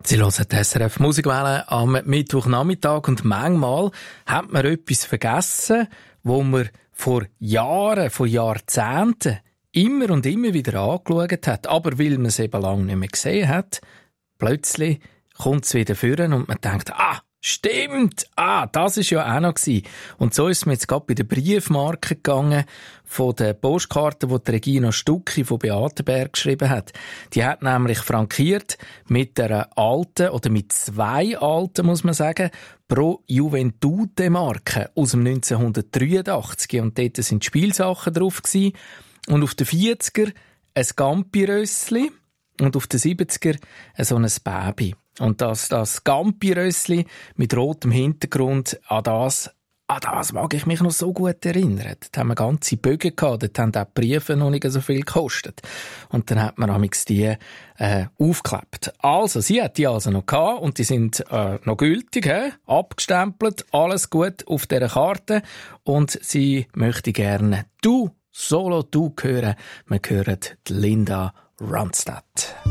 Sie hören die SRF Musikwelle am Mittwochnachmittag und manchmal hat man etwas vergessen, wo man vor Jahren, vor Jahrzehnten immer und immer wieder angeschaut hat. Aber weil man es eben lange nicht mehr gesehen hat, plötzlich kommt es wieder vor und man denkt, stimmt, das ist ja auch noch gewesen. Und so ist es mir jetzt gerade bei der Briefmarke gegangen, von der Postkarte, die Regina Stucki von Beatenberg geschrieben hat. Die hat nämlich frankiert mit einer alten, oder mit 2 alten, muss man sagen, Pro Juventude-Marke aus dem 1983. Und dort sind Spielsachen drauf gewesen. Und auf den 40er ein Gampi-Rössli und auf den 70er so ein Baby. Und das Gampi-Rössli mit rotem Hintergrund, an das mag ich mich noch so gut erinnern. Dort haben wir ganze Bögen gehabt, dort haben auch die Briefe noch nicht so viel gekostet. Und dann hat man amigs die aufgeklebt. Also, sie hat die also noch gehabt und die sind noch gültig, abgestempelt, alles gut auf dieser Karte. Und sie möchte gerne Solo Du hören. Wir hören die Linda Ronstadt.